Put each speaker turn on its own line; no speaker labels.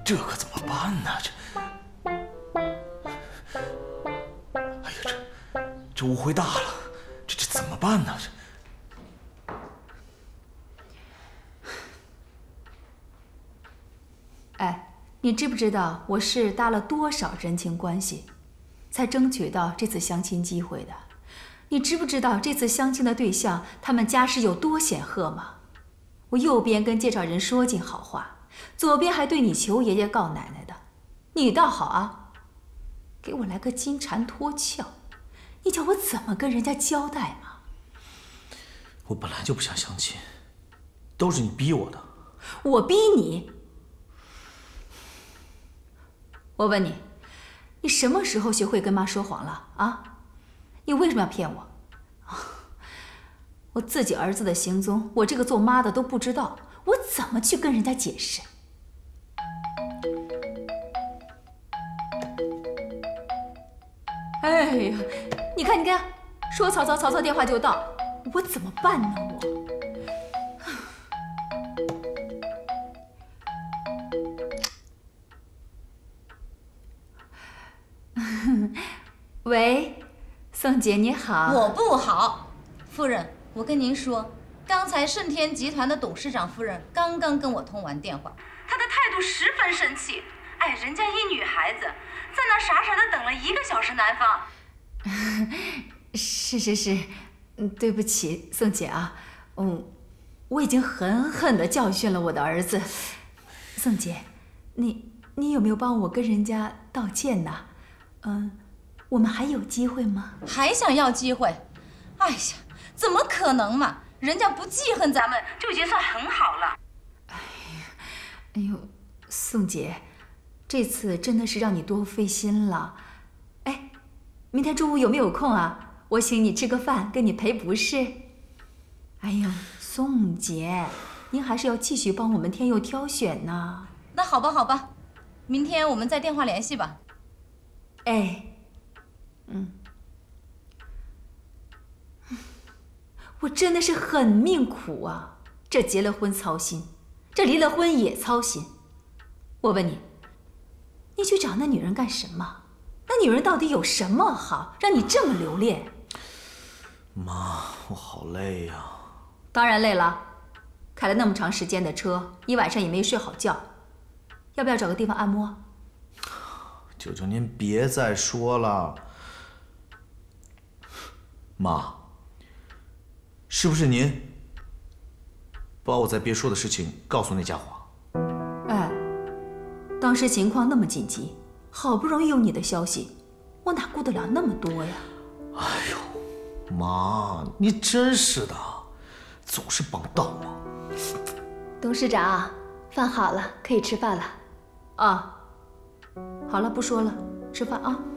这可怎么办呢？哎呀，这误会大了，这怎么办呢？
哎，你知不知道我是搭了多少人情关系，才争取到这次相亲机会的？你知不知道这次相亲的对象他们家世有多显赫吗？我右边跟介绍人说尽好话，左边还对你求爷爷告奶奶的。你倒好啊，给我来个金蝉脱壳，你叫我怎么跟人家交代嘛？
我本来就不想相亲，都是你逼我的。
我逼你？我问你，你什么时候学会跟妈说谎了啊？你为什么要骗我？我自己儿子的行踪，我这个做妈的都不知道，我怎么去跟人家解释？哎呀，你看，说曹操电话就到，我怎么办呢？喂，宋姐你好。
我不好，夫人，我跟您说，刚才盛天集团的董事长夫人刚刚跟我通完电话，她的态度十分生气。哎，人家一女孩子在那傻傻的等了1个小时男方。
是，对不起，宋姐啊，我已经狠狠地教训了我的儿子。宋姐，你有没有帮我跟人家道歉呢？我们还有机会吗？
还想要机会？哎呀，怎么可能嘛！人家不记恨咱们就已经算很好了。
哎呦，宋姐，这次真的是让你多费心了。哎，明天中午有没有空啊？我请你吃个饭，跟你赔不是。哎呦，宋姐，您还是要继续帮我们天佑挑选呢。
那好吧，明天我们再电话联系吧。
哎。我真的是很命苦啊！这结了婚操心，这离了婚也操心。我问你，你去找那女人干什么？那女人到底有什么好，让你这么留恋？
妈，我好累呀。
当然累了，开了那么长时间的车，一晚上也没睡好觉。要不要找个地方按摩？
舅舅您别再说了。妈，是不是您把我在别说的事情告诉那家伙？
哎，当时情况那么紧急，好不容易有你的消息，我哪顾得了那么多呀？
哎呦，妈，你真是的，总是帮倒忙。
董事长，饭好了，可以吃饭了。啊，好了，不说了，吃饭啊。